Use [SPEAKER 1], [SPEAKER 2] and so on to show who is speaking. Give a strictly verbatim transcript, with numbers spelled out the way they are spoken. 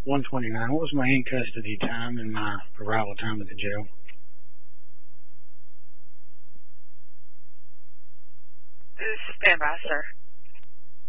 [SPEAKER 1] one twenty-nine. What was my in custody time and my arrival time at the jail?
[SPEAKER 2] Stand by, sir.